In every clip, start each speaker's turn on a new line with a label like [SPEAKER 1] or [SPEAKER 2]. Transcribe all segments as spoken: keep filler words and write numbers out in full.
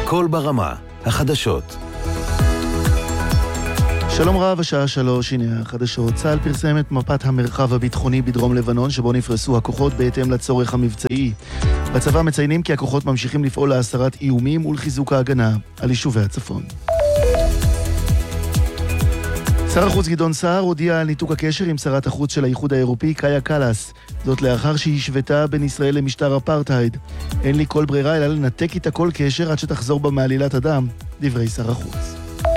[SPEAKER 1] קול ברמה, החדשות.
[SPEAKER 2] שלום רב, השעה שלוש, הנה החדשות. צה"ל פרסם את מפת המרחב הביטחוני בדרום לבנון, שבו נפרסו הכוחות בהתאם לצורך המבצעי. בצבא מציינים כי הכוחות ממשיכים לפעול להסרת איומים ולחיזוק ההגנה על יישובי הצפון. שר החוץ גדעון סער הודיע על ניתוק הקשר עם שרת החוץ של האיחוד האירופי קאיה קלאס, זאת לאחר שהיא השוותה בין ישראל למשטר אפרטהייד. אין לי כל ברירה אלא לנתק איתה כל קשר עד שתחזור בה מעלילת הדם, דברי שר החוץ.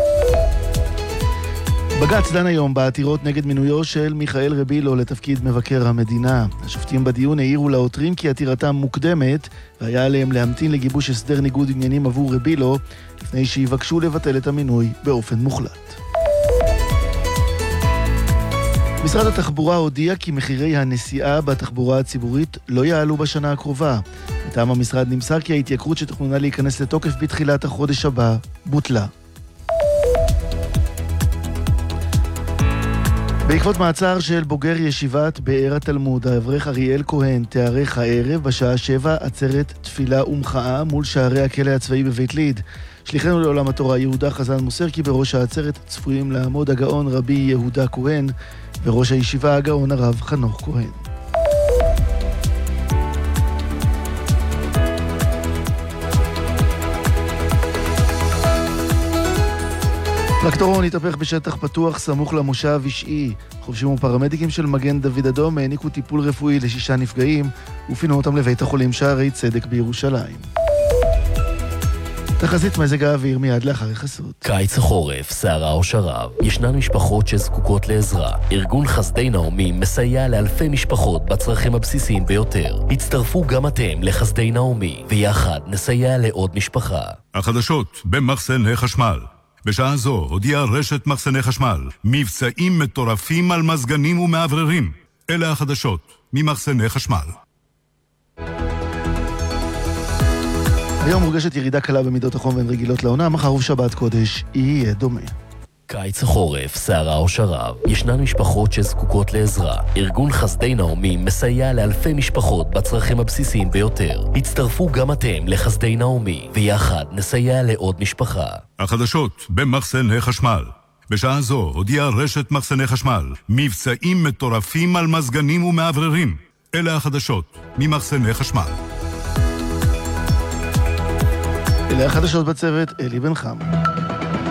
[SPEAKER 2] בג"ץ דן היום בעתירות נגד מינויו של מיכאל רבילו לתפקיד מבקר המדינה. השופטים בדיון העירו לעותרים כי עתירתם מוקדמת, והיה עליהם להמתין לגיבוש הסדר ניגוד עניינים עבור רבילו, לפני שיבקשו לבטל את המינוי באופן מוחלט. משרד התחבורה הודיע כי מחירי הנסיעה בתחבורה הציבורית לא יעלו בשנה הקרובה. מטעם המשרד נמסר כי ההתייקרות שתכננה להיכנס לתוקף בתחילת החודש הבא בוטלה. בעקבות מעצר של בוגר ישיבת באר התלמוד, האברך אריאל כהן, תארך הערב בשעה שבע עצרת תפילה ומחאה מול שערי הכלא הצבאי בבית ליד. שליחנו לעולם התורה יהודה חזן מוסר כי בראש העצרת צפויים לעמוד הגאון רבי יהודה כהן וראש הישיבה הגאון הרב חנוך כהן. טרקטורון התהפך בשטח פתוח סמוך למושב אישי. חובשים ופרמדיקים של מגן דוד אדום העניקו טיפול רפואי לשישה נפגעים ופינו אותם לבית החולים שערי צדק בירושלים. תחזית מזג האוויר מיד לאחר החסות.
[SPEAKER 3] קיץ החורף, סערה או שרב. ישנן משפחות שזקוקות לעזרה. ארגון חסדי נעמי מסייע לאלפי משפחות בצרכים הבסיסיים ביותר. הצטרפו גם אתם לחסדי נעמי, ויחד נסייע לעוד משפחה.
[SPEAKER 4] החדשות במחסני חשמל. בשעה זו הודיעה רשת מחסני חשמל מבצעים מטורפים על מזגנים ומעבררים. אלה החדשות ממחסני חשמל.
[SPEAKER 2] היום מורגשת ירידה קלה במידות החום והן רגילות לעונה, מחר ובשבת קודש יהיה דומה.
[SPEAKER 3] קיץ החורף, סערה או שרב. ישנן משפחות שזקוקות לעזרה. ארגון חסדי נעמי מסייע לאלפי משפחות בצרכים הבסיסיים ביותר. הצטרפו גם אתם לחסדי נעמי, ויחד נסייע לעוד משפחה.
[SPEAKER 4] החדשות במחסני חשמל. בשעה זו הודיעה רשת מחסני חשמל מבצעים מטורפים על מזגנים ומעבררים. אלה החדשות ממחסני חשמל.
[SPEAKER 2] אלה החדשות בצוות, אלי בן חם.